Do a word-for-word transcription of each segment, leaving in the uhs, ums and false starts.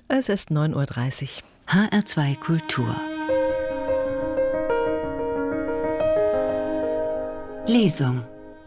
Es ist neun Uhr dreißig. H R zwei Kultur. Lesung.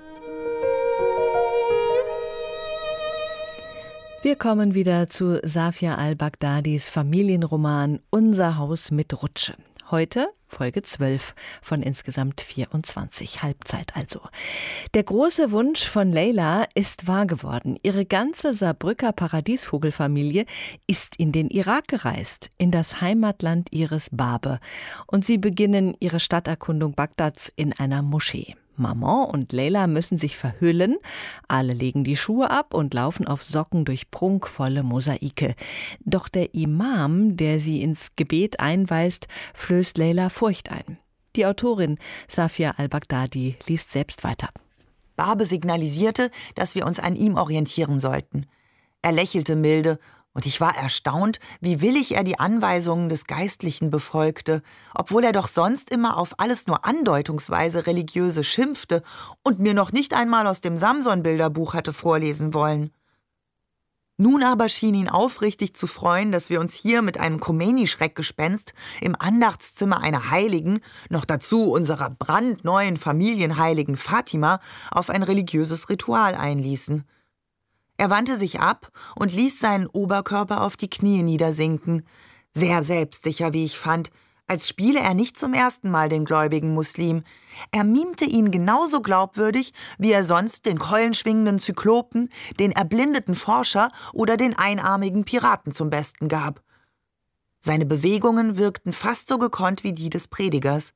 Wir kommen wieder zu Safia al-Baghdadis Familienroman Unser Haus mit Rutsche. Heute Folge zwölf von insgesamt vierundzwanzig, Halbzeit also. Der große Wunsch von Leila ist wahr geworden. Ihre ganze Saarbrücker Paradiesvogelfamilie ist in den Irak gereist, in das Heimatland ihres Babe. Und sie beginnen ihre Stadterkundung Bagdads in einer Moschee. Maman und Leila müssen sich verhüllen, alle legen die Schuhe ab und laufen auf Socken durch prunkvolle Mosaike. Doch der Imam, der sie ins Gebet einweist, flößt Leila Furcht ein. Die Autorin Safia al-Baghdadi liest selbst weiter. Babe signalisierte, dass wir uns an ihm orientieren sollten. Er lächelte milde, und ich war erstaunt, wie willig er die Anweisungen des Geistlichen befolgte, obwohl er doch sonst immer auf alles nur andeutungsweise Religiöse schimpfte und mir noch nicht einmal aus dem Samson-Bilderbuch hatte vorlesen wollen. Nun aber schien ihn aufrichtig zu freuen, dass wir uns hier mit einem Khomeini-Schreckgespenst im Andachtszimmer einer Heiligen, noch dazu unserer brandneuen Familienheiligen Fatima, auf ein religiöses Ritual einließen. Er wandte sich ab und ließ seinen Oberkörper auf die Knie niedersinken, sehr selbstsicher, wie ich fand, als spiele er nicht zum ersten Mal den gläubigen Muslim. Er mimte ihn genauso glaubwürdig, wie er sonst den keulenschwingenden Zyklopen, den erblindeten Forscher oder den einarmigen Piraten zum Besten gab. Seine Bewegungen wirkten fast so gekonnt wie die des Predigers.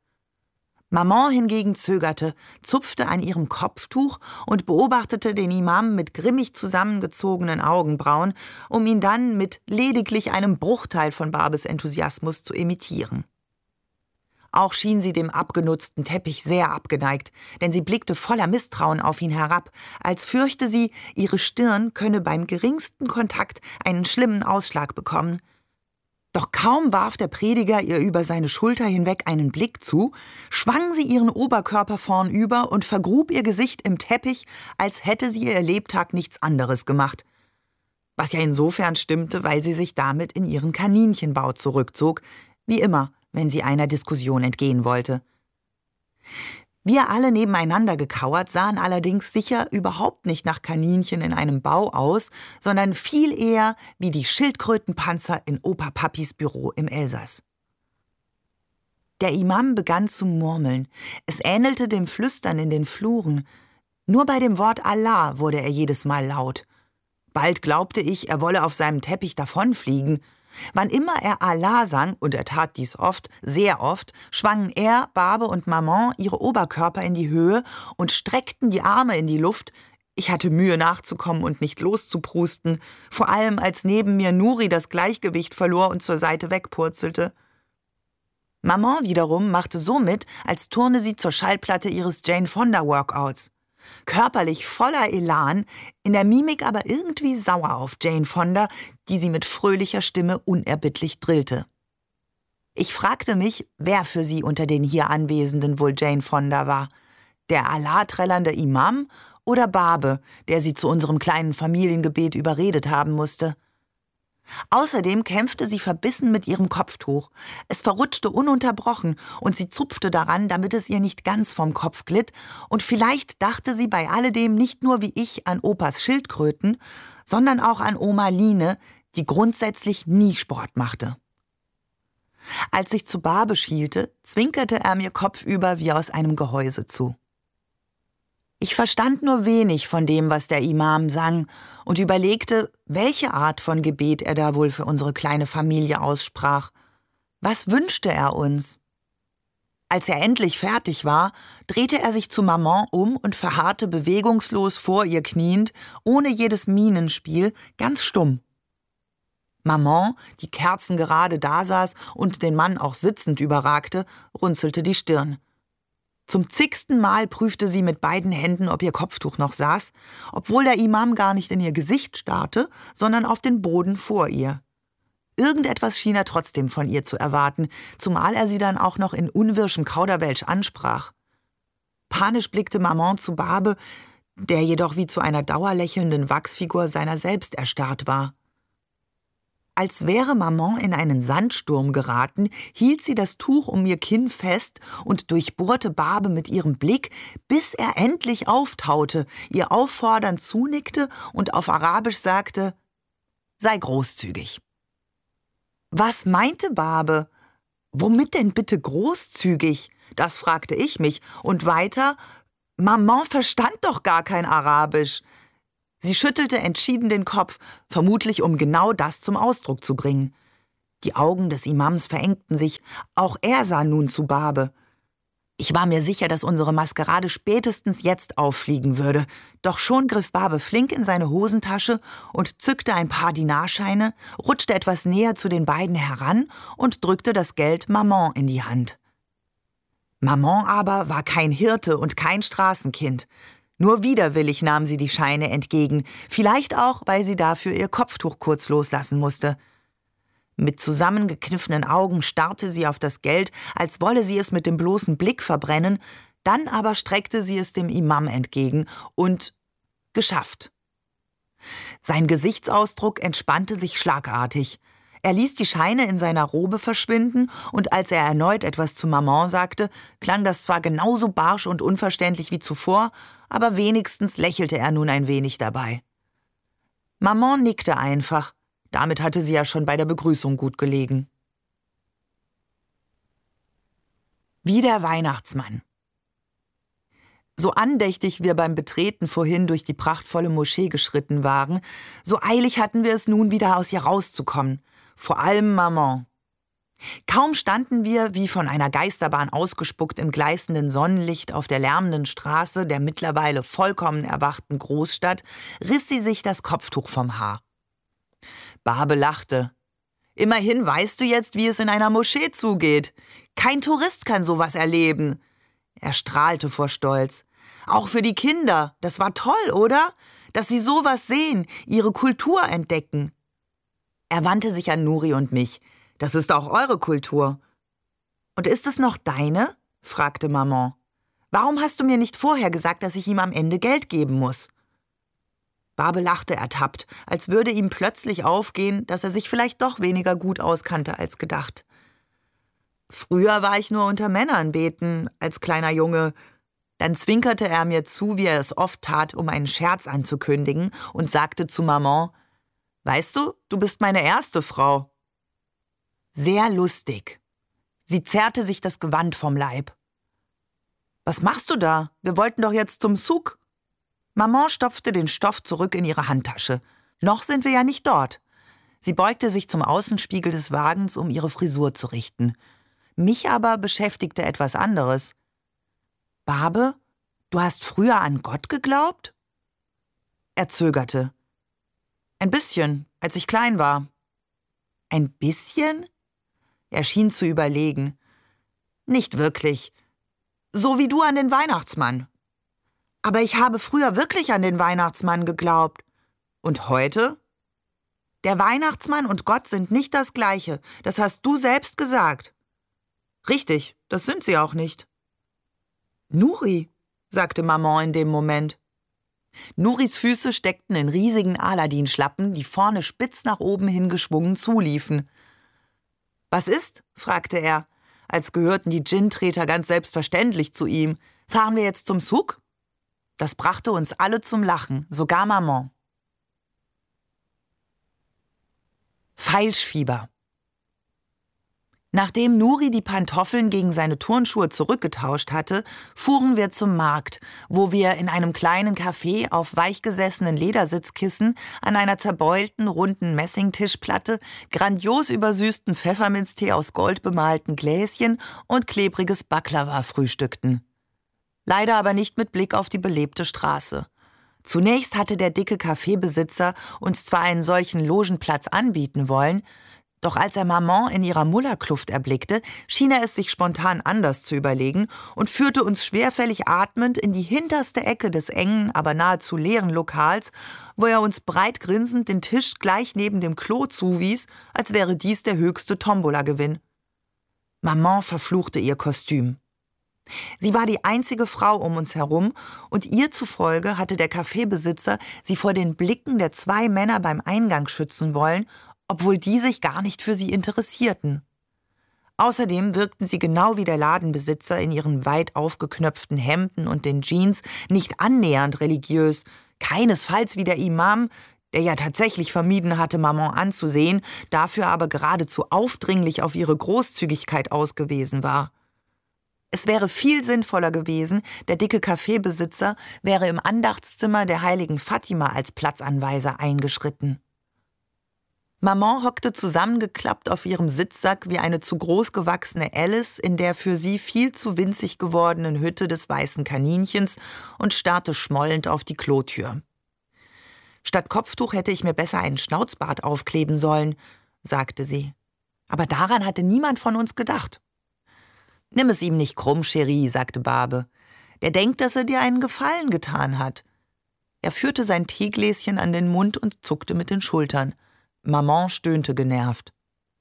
Maman hingegen zögerte, zupfte an ihrem Kopftuch und beobachtete den Imam mit grimmig zusammengezogenen Augenbrauen, um ihn dann mit lediglich einem Bruchteil von Babes Enthusiasmus zu imitieren. Auch schien sie dem abgenutzten Teppich sehr abgeneigt, denn sie blickte voller Misstrauen auf ihn herab, als fürchte sie, ihre Stirn könne beim geringsten Kontakt einen schlimmen Ausschlag bekommen. Doch kaum warf der Prediger ihr über seine Schulter hinweg einen Blick zu, schwang sie ihren Oberkörper vornüber und vergrub ihr Gesicht im Teppich, als hätte sie ihr Lebtag nichts anderes gemacht. Was ja insofern stimmte, weil sie sich damit in ihren Kaninchenbau zurückzog, wie immer, wenn sie einer Diskussion entgehen wollte. Wir alle nebeneinander gekauert sahen allerdings sicher überhaupt nicht nach Kaninchen in einem Bau aus, sondern viel eher wie die Schildkrötenpanzer in Opa Papis Büro im Elsass. Der Imam begann zu murmeln. Es ähnelte dem Flüstern in den Fluren. Nur bei dem Wort Allah wurde er jedes Mal laut. Bald glaubte ich, er wolle auf seinem Teppich davonfliegen. Wann immer er Allah sang, und er tat dies oft, sehr oft, schwangen er, Babe und Maman ihre Oberkörper in die Höhe und streckten die Arme in die Luft. Ich hatte Mühe nachzukommen und nicht loszuprusten, vor allem als neben mir Nuri das Gleichgewicht verlor und zur Seite wegpurzelte. Maman wiederum machte so mit, als turne sie zur Schallplatte ihres Jane Fonda Workouts. Körperlich voller Elan, in der Mimik aber irgendwie sauer auf Jane Fonda, die sie mit fröhlicher Stimme unerbittlich drillte. Ich fragte mich, wer für sie unter den hier Anwesenden wohl Jane Fonda war. Der Allah-trällernde Imam oder Babe, der sie zu unserem kleinen Familiengebet überredet haben musste. Außerdem kämpfte sie verbissen mit ihrem Kopftuch. Es verrutschte ununterbrochen und sie zupfte daran, damit es ihr nicht ganz vom Kopf glitt, und vielleicht dachte sie bei alledem nicht nur wie ich an Opas Schildkröten, sondern auch an Oma Line, die grundsätzlich nie Sport machte. Als ich zu Babe schielte, zwinkerte er mir kopfüber wie aus einem Gehäuse zu. Ich verstand nur wenig von dem, was der Imam sang, und überlegte, welche Art von Gebet er da wohl für unsere kleine Familie aussprach. Was wünschte er uns? Als er endlich fertig war, drehte er sich zu Maman um und verharrte bewegungslos vor ihr kniend, ohne jedes Mienenspiel, ganz stumm. Maman, die kerzengerade dasaß und den Mann auch sitzend überragte, runzelte die Stirn. Zum zigsten Mal prüfte sie mit beiden Händen, ob ihr Kopftuch noch saß, obwohl der Imam gar nicht in ihr Gesicht starrte, sondern auf den Boden vor ihr. Irgendetwas schien er trotzdem von ihr zu erwarten, zumal er sie dann auch noch in unwirschem Kauderwelsch ansprach. Panisch blickte Maman zu Babe, der jedoch wie zu einer dauerlächelnden Wachsfigur seiner selbst erstarrt war. Als wäre Maman in einen Sandsturm geraten, hielt sie das Tuch um ihr Kinn fest und durchbohrte Barbe mit ihrem Blick, bis er endlich auftaute, ihr auffordernd zunickte und auf Arabisch sagte: »Sei großzügig.« Was meinte Barbe? Womit denn bitte großzügig? Das fragte ich mich. Und weiter: Maman verstand doch gar kein Arabisch. Sie schüttelte entschieden den Kopf, vermutlich um genau das zum Ausdruck zu bringen. Die Augen des Imams verengten sich, auch er sah nun zu Barbe. Ich war mir sicher, dass unsere Maskerade spätestens jetzt auffliegen würde, doch schon griff Barbe flink in seine Hosentasche und zückte ein paar Dinarscheine, rutschte etwas näher zu den beiden heran und drückte das Geld Maman in die Hand. Maman aber war kein Hirte und kein Straßenkind. Nur widerwillig nahm sie die Scheine entgegen, vielleicht auch, weil sie dafür ihr Kopftuch kurz loslassen musste. Mit zusammengekniffenen Augen starrte sie auf das Geld, als wolle sie es mit dem bloßen Blick verbrennen, dann aber streckte sie es dem Imam entgegen und geschafft. Sein Gesichtsausdruck entspannte sich schlagartig. Er ließ die Scheine in seiner Robe verschwinden, und als er erneut etwas zu Maman sagte, klang das zwar genauso barsch und unverständlich wie zuvor, aber wenigstens lächelte er nun ein wenig dabei. Maman nickte einfach. Damit hatte sie ja schon bei der Begrüßung gut gelegen. Wie der Weihnachtsmann. So andächtig wir beim Betreten vorhin durch die prachtvolle Moschee geschritten waren, so eilig hatten wir es nun wieder aus ihr rauszukommen. Vor allem Maman. Kaum standen wir, wie von einer Geisterbahn ausgespuckt, im gleißenden Sonnenlicht auf der lärmenden Straße der mittlerweile vollkommen erwachten Großstadt, riss sie sich das Kopftuch vom Haar. Barbe lachte. »Immerhin weißt du jetzt, wie es in einer Moschee zugeht. Kein Tourist kann sowas erleben.« Er strahlte vor Stolz. »Auch für die Kinder. Das war toll, oder? Dass sie sowas sehen, ihre Kultur entdecken.« Er wandte sich an Nuri und mich. »Das ist auch eure Kultur.« »Und ist es noch deine?« fragte Maman. »Warum hast du mir nicht vorher gesagt, dass ich ihm am Ende Geld geben muss?« Barbe lachte ertappt, als würde ihm plötzlich aufgehen, dass er sich vielleicht doch weniger gut auskannte als gedacht. »Früher war ich nur unter Männern beten, als kleiner Junge.« Dann zwinkerte er mir zu, wie er es oft tat, um einen Scherz anzukündigen, und sagte zu Maman: »Weißt du, du bist meine erste Frau.« Sehr lustig. Sie zerrte sich das Gewand vom Leib. »Was machst du da? Wir wollten doch jetzt zum Souk.« Maman stopfte den Stoff zurück in ihre Handtasche. »Noch sind wir ja nicht dort.« Sie beugte sich zum Außenspiegel des Wagens, um ihre Frisur zu richten. Mich aber beschäftigte etwas anderes. »Barbe, du hast früher an Gott geglaubt?« Er zögerte. »Ein bisschen, als ich klein war.« »Ein bisschen?« Er schien zu überlegen. »Nicht wirklich. So wie du an den Weihnachtsmann.« »Aber ich habe früher wirklich an den Weihnachtsmann geglaubt.« »Und heute?« »Der Weihnachtsmann und Gott sind nicht das Gleiche. Das hast du selbst gesagt.« »Richtig, das sind sie auch nicht.« »Nuri«, sagte Maman in dem Moment. Nuris Füße steckten in riesigen Aladin-Schlappen, die vorne spitz nach oben hingeschwungen zuliefen. »Was ist?« fragte er, als gehörten die Dschinntreter ganz selbstverständlich zu ihm. »Fahren wir jetzt zum Souk?« Das brachte uns alle zum Lachen, sogar Maman. Feilschfieber. Nachdem Nuri die Pantoffeln gegen seine Turnschuhe zurückgetauscht hatte, fuhren wir zum Markt, wo wir in einem kleinen Café auf weichgesessenen Ledersitzkissen an einer zerbeulten, runden Messingtischplatte grandios übersüßten Pfefferminztee aus goldbemalten Gläschen und klebriges Baklava frühstückten. Leider aber nicht mit Blick auf die belebte Straße. Zunächst hatte der dicke Kaffeebesitzer uns zwar einen solchen Logenplatz anbieten wollen, doch als er Maman in ihrer Mullerkluft erblickte, schien er es sich spontan anders zu überlegen und führte uns schwerfällig atmend in die hinterste Ecke des engen, aber nahezu leeren Lokals, wo er uns breit grinsend den Tisch gleich neben dem Klo zuwies, als wäre dies der höchste Tombola-Gewinn. Maman verfluchte ihr Kostüm. Sie war die einzige Frau um uns herum, und ihr zufolge hatte der Kaffeebesitzer sie vor den Blicken der zwei Männer beim Eingang schützen wollen, obwohl die sich gar nicht für sie interessierten. Außerdem wirkten sie genau wie der Ladenbesitzer in ihren weit aufgeknöpften Hemden und den Jeans nicht annähernd religiös, keinesfalls wie der Imam, der ja tatsächlich vermieden hatte, Maman anzusehen, dafür aber geradezu aufdringlich auf ihre Großzügigkeit ausgewiesen war. Es wäre viel sinnvoller gewesen, der dicke Kaffeebesitzer wäre im Andachtszimmer der heiligen Fatima als Platzanweiser eingeschritten. Maman hockte zusammengeklappt auf ihrem Sitzsack wie eine zu groß gewachsene Alice in der für sie viel zu winzig gewordenen Hütte des weißen Kaninchens und starrte schmollend auf die Klotür. »Statt Kopftuch hätte ich mir besser einen Schnauzbart aufkleben sollen«, sagte sie. »Aber daran hatte niemand von uns gedacht.« »Nimm es ihm nicht krumm, Chérie«, sagte Barbe. »Der denkt, dass er dir einen Gefallen getan hat.« Er führte sein Teegläschen an den Mund und zuckte mit den Schultern. Maman stöhnte genervt.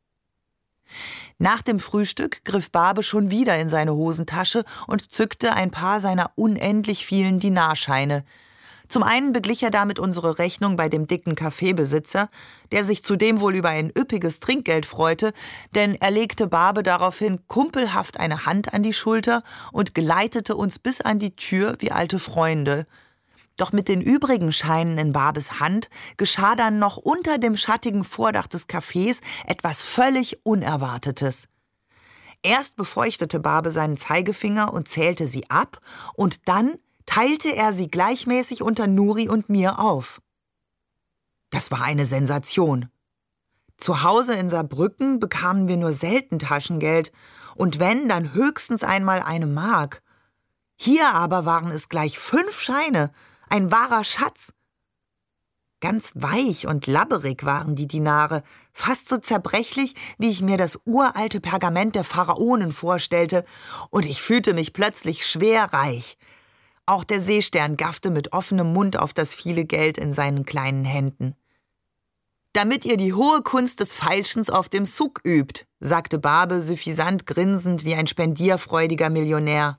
Nach dem Frühstück griff Barbe schon wieder in seine Hosentasche und zückte ein paar seiner unendlich vielen Dinarscheine. Zum einen beglich er damit unsere Rechnung bei dem dicken Kaffeebesitzer, der sich zudem wohl über ein üppiges Trinkgeld freute, denn er legte Barbe daraufhin kumpelhaft eine Hand an die Schulter und geleitete uns bis an die Tür wie alte Freunde. Doch mit den übrigen Scheinen in Barbes Hand geschah dann noch unter dem schattigen Vordach des Cafés etwas völlig Unerwartetes. Erst befeuchtete Barbe seinen Zeigefinger und zählte sie ab, und dann teilte er sie gleichmäßig unter Nuri und mir auf. Das war eine Sensation. Zu Hause in Saarbrücken bekamen wir nur selten Taschengeld, und wenn, dann höchstens einmal eine Mark. Hier aber waren es gleich fünf Scheine, ein wahrer Schatz. Ganz weich und labberig waren die Dinare, fast so zerbrechlich, wie ich mir das uralte Pergament der Pharaonen vorstellte, und ich fühlte mich plötzlich schwer reich. Auch der Seestern gaffte mit offenem Mund auf das viele Geld in seinen kleinen Händen. »Damit ihr die hohe Kunst des Feilschens auf dem Souk übt«, sagte Barbe suffisant grinsend wie ein spendierfreudiger Millionär.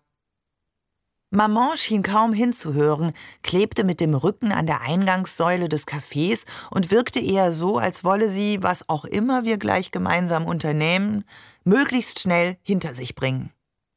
Maman schien kaum hinzuhören, klebte mit dem Rücken an der Eingangssäule des Cafés und wirkte eher so, als wolle sie, was auch immer wir gleich gemeinsam unternehmen, möglichst schnell hinter sich bringen.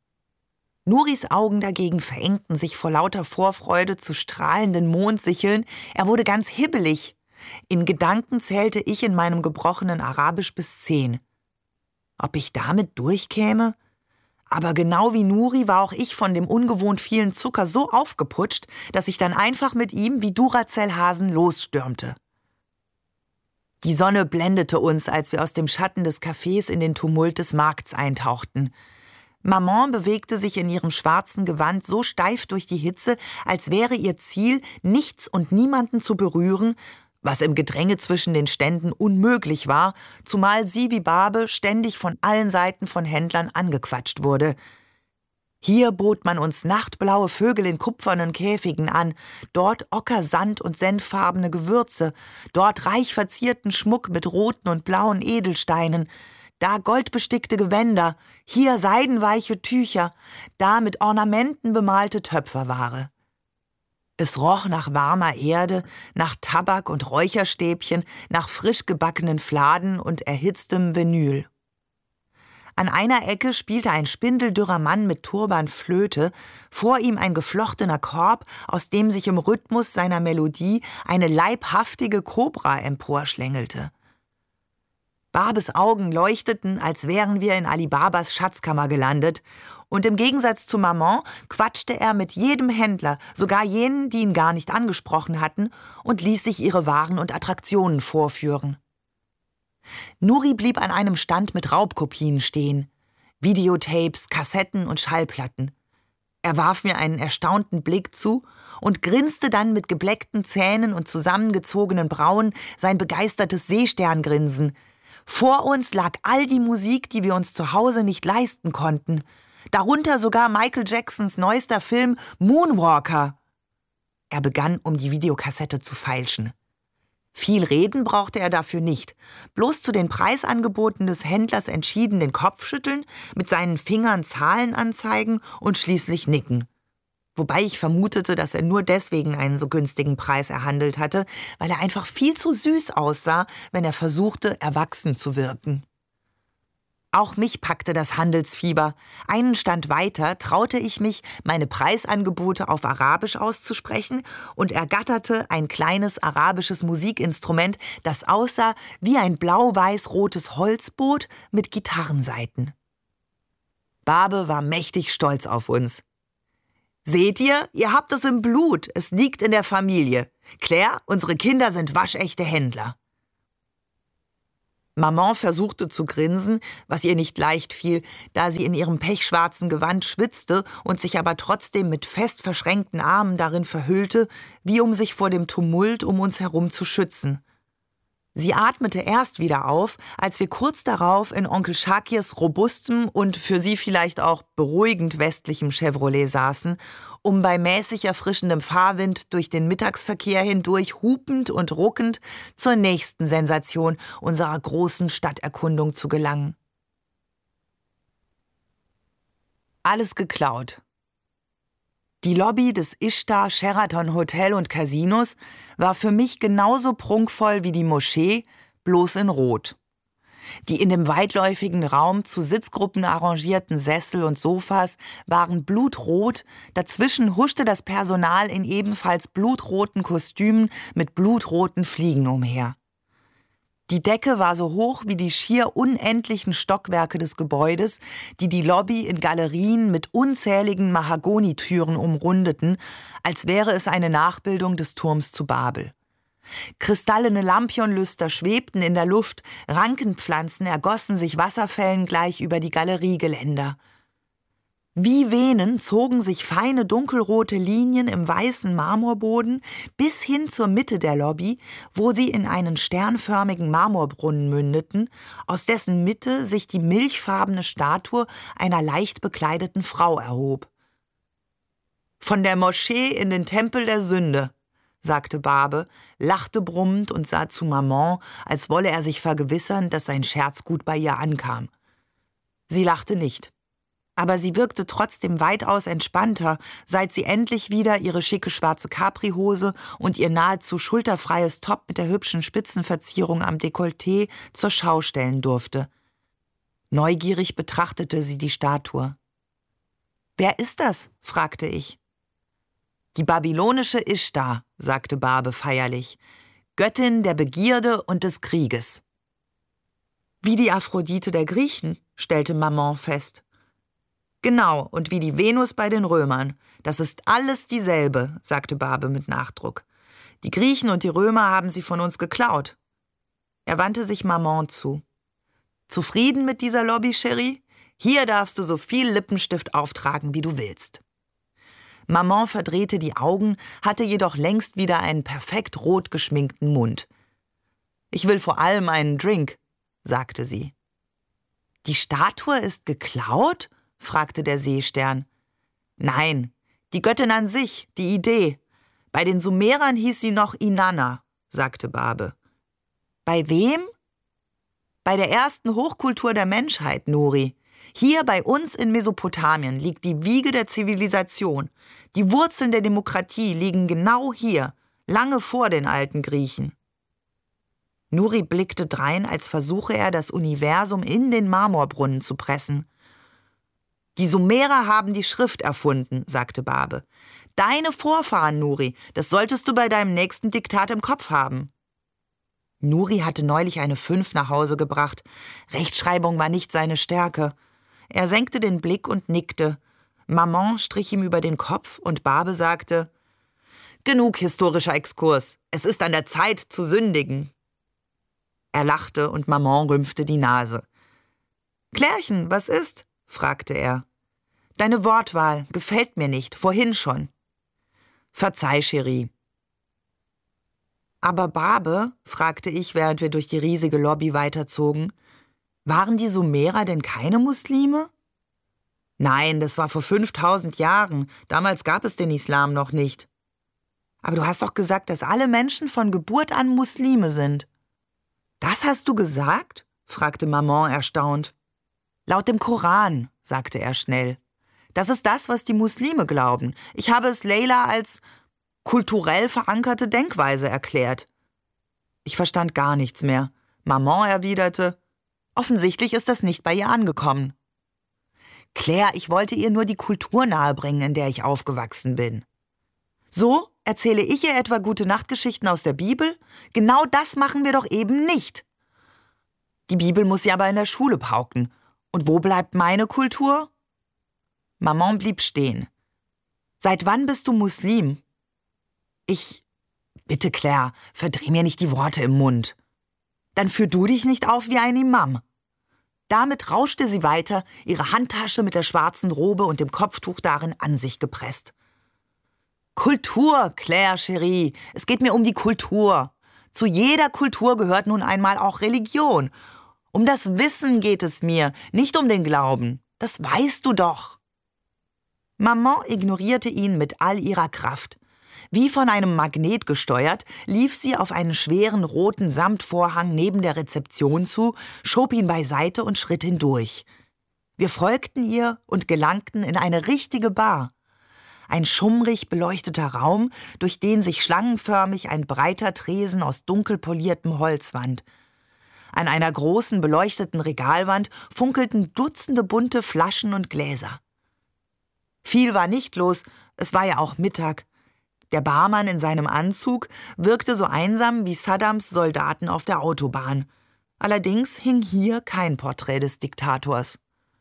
Nuris Augen dagegen verengten sich vor lauter Vorfreude zu strahlenden Mondsicheln, er wurde ganz hibbelig. In Gedanken zählte ich in meinem gebrochenen Arabisch bis zehn. Ob ich damit durchkäme? Aber genau wie Nuri war auch ich von dem ungewohnt vielen Zucker so aufgeputscht, dass ich dann einfach mit ihm wie Duracell-Hasen losstürmte. Die Sonne blendete uns, als wir aus dem Schatten des Cafés in den Tumult des Markts eintauchten. Maman bewegte sich in ihrem schwarzen Gewand so steif durch die Hitze, als wäre ihr Ziel, nichts und niemanden zu berühren, was im Gedränge zwischen den Ständen unmöglich war, zumal sie wie Barbe ständig von allen Seiten von Händlern angequatscht wurde. Hier bot man uns nachtblaue Vögel in kupfernen Käfigen an, dort Ockersand und senffarbene Gewürze, dort reich verzierten Schmuck mit roten und blauen Edelsteinen, da goldbestickte Gewänder, hier seidenweiche Tücher, da mit Ornamenten bemalte Töpferware. Es roch nach warmer Erde, nach Tabak und Räucherstäbchen, nach frisch gebackenen Fladen und erhitztem Vinyl. An einer Ecke spielte ein spindeldürrer Mann mit Turban Flöte, vor ihm ein geflochtener Korb, aus dem sich im Rhythmus seiner Melodie eine leibhaftige Kobra emporschlängelte. Barbes Augen leuchteten, als wären wir in Ali Babas Schatzkammer gelandet, und im Gegensatz zu Maman quatschte er mit jedem Händler, sogar jenen, die ihn gar nicht angesprochen hatten, und ließ sich ihre Waren und Attraktionen vorführen. Nuri blieb an einem Stand mit Raubkopien stehen, Videotapes, Kassetten und Schallplatten. Er warf mir einen erstaunten Blick zu und grinste dann mit gebleckten Zähnen und zusammengezogenen Brauen sein begeistertes Seesterngrinsen. Vor uns lag all die Musik, die wir uns zu Hause nicht leisten konnten. Darunter sogar Michael Jacksons neuester Film Moonwalker. Er begann, um die Videokassette zu feilschen. Viel reden brauchte er dafür nicht. Bloß zu den Preisangeboten des Händlers entschieden den Kopf schütteln, mit seinen Fingern Zahlen anzeigen und schließlich nicken. Wobei ich vermutete, dass er nur deswegen einen so günstigen Preis erhandelt hatte, weil er einfach viel zu süß aussah, wenn er versuchte, erwachsen zu wirken. Auch mich packte das Handelsfieber. Einen Stand weiter traute ich mich, meine Preisangebote auf Arabisch auszusprechen und ergatterte ein kleines arabisches Musikinstrument, das aussah wie ein blau-weiß-rotes Holzboot mit Gitarrensaiten. Babe war mächtig stolz auf uns. »Seht ihr, ihr habt es im Blut, es liegt in der Familie. Claire, unsere Kinder sind waschechte Händler.« Maman versuchte zu grinsen, was ihr nicht leicht fiel, da sie in ihrem pechschwarzen Gewand schwitzte und sich aber trotzdem mit fest verschränkten Armen darin verhüllte, wie um sich vor dem Tumult um uns herum zu schützen. Sie atmete erst wieder auf, als wir kurz darauf in Onkel Shakirs robustem und für sie vielleicht auch beruhigend westlichem Chevrolet saßen, um bei mäßig erfrischendem Fahrwind durch den Mittagsverkehr hindurch hupend und ruckend zur nächsten Sensation unserer großen Stadterkundung zu gelangen. Alles geklaut. Die Lobby des Ishtar Sheraton Hotel und Casinos war für mich genauso prunkvoll wie die Moschee, bloß in Rot. Die in dem weitläufigen Raum zu Sitzgruppen arrangierten Sessel und Sofas waren blutrot, dazwischen huschte das Personal in ebenfalls blutroten Kostümen mit blutroten Fliegen umher. Die Decke war so hoch wie die schier unendlichen Stockwerke des Gebäudes, die die Lobby in Galerien mit unzähligen Mahagonitüren umrundeten, als wäre es eine Nachbildung des Turms zu Babel. Kristallene Lampionlüster schwebten in der Luft, Rankenpflanzen ergossen sich Wasserfällen gleich über die Galeriegeländer. Wie Venen zogen sich feine dunkelrote Linien im weißen Marmorboden bis hin zur Mitte der Lobby, wo sie in einen sternförmigen Marmorbrunnen mündeten, aus dessen Mitte sich die milchfarbene Statue einer leicht bekleideten Frau erhob. »Von der Moschee in den Tempel der Sünde«, sagte Babe, lachte brummend und sah zu Maman, als wolle er sich vergewissern, dass sein Scherz gut bei ihr ankam. Sie lachte nicht. Aber sie wirkte trotzdem weitaus entspannter, seit sie endlich wieder ihre schicke schwarze Capri-Hose und ihr nahezu schulterfreies Top mit der hübschen Spitzenverzierung am Dekolleté zur Schau stellen durfte. Neugierig betrachtete sie die Statue. »Wer ist das?« fragte ich. »Die babylonische Ishtar«, sagte Babe feierlich, »Göttin der Begierde und des Krieges.« »Wie die Aphrodite der Griechen«, stellte Maman fest. »Genau, und wie die Venus bei den Römern. Das ist alles dieselbe«, sagte Babe mit Nachdruck. »Die Griechen und die Römer haben sie von uns geklaut.« Er wandte sich Maman zu. »Zufrieden mit dieser Lobby, Chérie? Hier darfst du so viel Lippenstift auftragen, wie du willst.« Maman verdrehte die Augen, hatte jedoch längst wieder einen perfekt rot geschminkten Mund. »Ich will vor allem einen Drink«, sagte sie. »Die Statue ist geklaut?« fragte der Seestern. »Nein, die Göttin an sich, die Idee. Bei den Sumerern hieß sie noch Inanna«, sagte Babe. »Bei wem?« »Bei der ersten Hochkultur der Menschheit, Nuri. Hier bei uns in Mesopotamien liegt die Wiege der Zivilisation. Die Wurzeln der Demokratie liegen genau hier, lange vor den alten Griechen.« Nuri blickte drein, als versuche er, das Universum in den Marmorbrunnen zu pressen. »Die Sumerer haben die Schrift erfunden«, sagte Babe. »Deine Vorfahren, Nuri, das solltest du bei deinem nächsten Diktat im Kopf haben.« Nuri hatte neulich eine Fünf nach Hause gebracht. Rechtschreibung war nicht seine Stärke. Er senkte den Blick und nickte. Maman strich ihm über den Kopf und Babe sagte, »Genug historischer Exkurs. Es ist an der Zeit zu sündigen.« Er lachte und Maman rümpfte die Nase. »Klärchen, was ist?« fragte er. »Deine Wortwahl gefällt mir nicht, vorhin schon.« »Verzeih, Chérie.« »Aber Babe«, fragte ich, während wir durch die riesige Lobby weiterzogen, »waren die Sumerer denn keine Muslime?« »Nein, das war vor fünftausend Jahren. Damals gab es den Islam noch nicht.« »Aber du hast doch gesagt, dass alle Menschen von Geburt an Muslime sind.« »Das hast du gesagt?« fragte Maman erstaunt. »Laut dem Koran«, sagte er schnell. Das ist das, was die Muslime glauben. Ich habe es Leila als kulturell verankerte Denkweise erklärt. Ich verstand gar nichts mehr. Maman erwiderte, offensichtlich ist das nicht bei ihr angekommen. Claire, ich wollte ihr nur die Kultur nahebringen, in der ich aufgewachsen bin. So, erzähle ich ihr etwa Gute-Nacht-Geschichten aus der Bibel? Genau das machen wir doch eben nicht. Die Bibel muss sie aber in der Schule pauken. Und wo bleibt meine Kultur? Maman blieb stehen. Seit wann bist du Muslim? Ich... Bitte, Claire, verdreh mir nicht die Worte im Mund. Dann führ du dich nicht auf wie ein Imam. Damit rauschte sie weiter, ihre Handtasche mit der schwarzen Robe und dem Kopftuch darin an sich gepresst. Kultur, Claire, Chérie, es geht mir um die Kultur. Zu jeder Kultur gehört nun einmal auch Religion. Um das Wissen geht es mir, nicht um den Glauben. Das weißt du doch. Maman ignorierte ihn mit all ihrer Kraft. Wie von einem Magnet gesteuert, lief sie auf einen schweren roten Samtvorhang neben der Rezeption zu, schob ihn beiseite und schritt hindurch. Wir folgten ihr und gelangten in eine richtige Bar. Ein schummrig beleuchteter Raum, durch den sich schlangenförmig ein breiter Tresen aus dunkel poliertem Holz wand. An einer großen beleuchteten Regalwand funkelten Dutzende bunte Flaschen und Gläser. Viel war nicht los, es war ja auch Mittag. Der Barmann in seinem Anzug wirkte so einsam wie Saddams Soldaten auf der Autobahn. Allerdings hing hier kein Porträt des Diktators.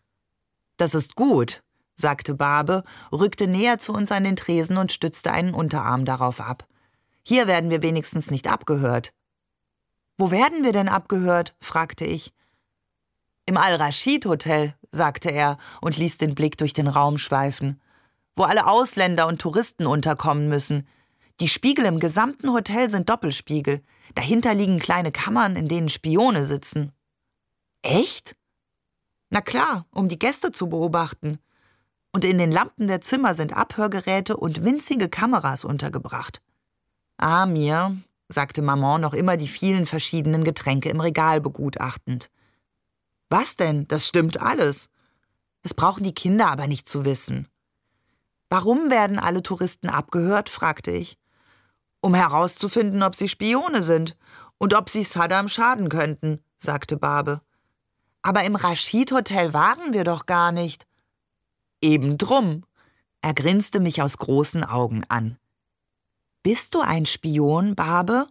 »Das ist gut«, sagte Barbe, rückte näher zu uns an den Tresen und stützte einen Unterarm darauf ab. »Hier werden wir wenigstens nicht abgehört.« »Wo werden wir denn abgehört?« fragte ich. »Im Al-Rashid-Hotel«, sagte er und ließ den Blick durch den Raum schweifen, »wo alle Ausländer und Touristen unterkommen müssen. Die Spiegel im gesamten Hotel sind Doppelspiegel. Dahinter liegen kleine Kammern, in denen Spione sitzen.« »Echt?« »Na klar, um die Gäste zu beobachten. Und in den Lampen der Zimmer sind Abhörgeräte und winzige Kameras untergebracht.« »Ah, mir«, sagte Maman, noch immer die vielen verschiedenen Getränke im Regal begutachtend. »Was denn? Das stimmt alles. Das brauchen die Kinder aber nicht zu wissen.« »Warum werden alle Touristen abgehört?« fragte ich. »Um herauszufinden, ob sie Spione sind und ob sie Saddam schaden könnten«, sagte Barbe. »Aber im Rashid-Hotel waren wir doch gar nicht.« »Eben drum.« Er grinste mich aus großen Augen an. »Bist du ein Spion, Barbe?«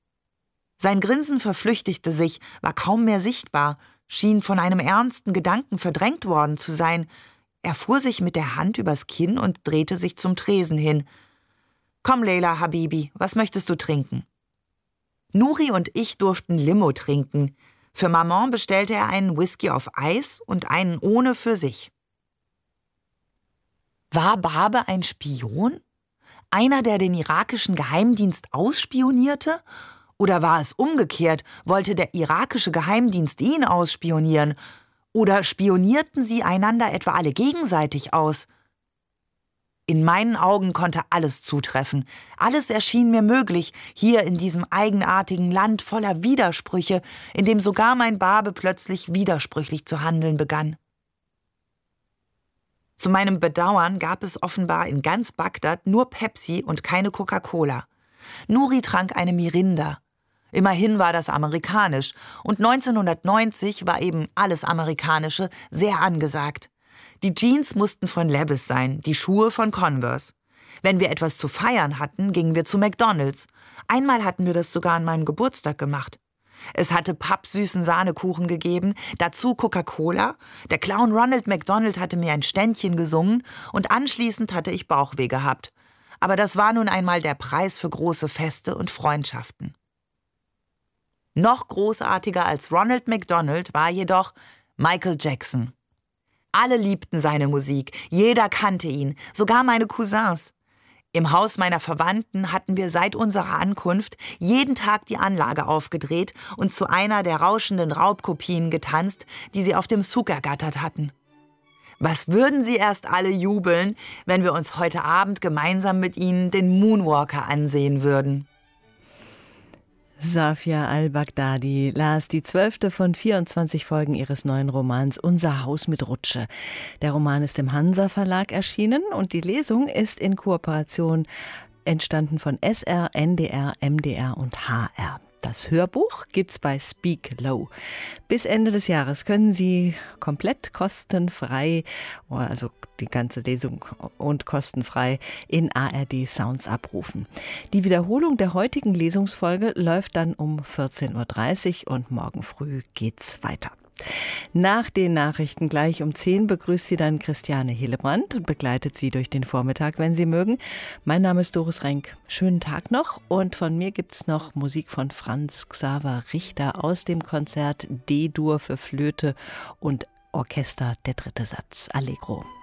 Sein Grinsen verflüchtigte sich, war kaum mehr sichtbar, schien von einem ernsten Gedanken verdrängt worden zu sein. Er fuhr sich mit der Hand übers Kinn und drehte sich zum Tresen hin. »Komm, Leila, Habibi, was möchtest du trinken?« Nuri und ich durften Limo trinken. Für Maman bestellte er einen Whisky auf Eis und einen ohne für sich. War Barbe ein Spion? Einer, der den irakischen Geheimdienst ausspionierte? Oder war es umgekehrt, wollte der irakische Geheimdienst ihn ausspionieren? Oder spionierten sie einander etwa alle gegenseitig aus? In meinen Augen konnte alles zutreffen. Alles erschien mir möglich, hier in diesem eigenartigen Land voller Widersprüche, in dem sogar mein Barbe plötzlich widersprüchlich zu handeln begann. Zu meinem Bedauern gab es offenbar in ganz Bagdad nur Pepsi und keine Coca-Cola. Nuri trank eine Mirinda. Immerhin war das amerikanisch und neunzehnhundertneunzig war eben alles Amerikanische sehr angesagt. Die Jeans mussten von Levi's sein, die Schuhe von Converse. Wenn wir etwas zu feiern hatten, gingen wir zu McDonald's. Einmal hatten wir das sogar an meinem Geburtstag gemacht. Es hatte pappsüßen Sahnekuchen gegeben, dazu Coca-Cola, der Clown Ronald McDonald hatte mir ein Ständchen gesungen und anschließend hatte ich Bauchweh gehabt. Aber das war nun einmal der Preis für große Feste und Freundschaften. Noch großartiger als Ronald McDonald war jedoch Michael Jackson. Alle liebten seine Musik, jeder kannte ihn, sogar meine Cousins. Im Haus meiner Verwandten hatten wir seit unserer Ankunft jeden Tag die Anlage aufgedreht und zu einer der rauschenden Raubkopien getanzt, die sie auf dem Souk ergattert hatten. Was würden sie erst alle jubeln, wenn wir uns heute Abend gemeinsam mit ihnen den Moonwalker ansehen würden? Safia Al-Baghdadi las die zwölfte von vierundzwanzig Folgen ihres neuen Romans Unser Haus mit Rutsche. Der Roman ist im Hansa Verlag erschienen und die Lesung ist in Kooperation entstanden von S R, N D R, M D R und H R. Das Hörbuch gibt's bei Speak Low. Bis Ende des Jahres können Sie komplett kostenfrei, also die ganze Lesung und kostenfrei in A R D Sounds abrufen. Die Wiederholung der heutigen Lesungsfolge läuft dann um vierzehn Uhr dreißig und morgen früh geht's weiter. Nach den Nachrichten gleich um zehn begrüßt Sie dann Christiane Hillebrand und begleitet Sie durch den Vormittag, wenn Sie mögen. Mein Name ist Doris Renk. Schönen Tag noch und von mir gibt's noch Musik von Franz Xaver Richter aus dem Konzert D-Dur für Flöte und Orchester, der dritte Satz, Allegro.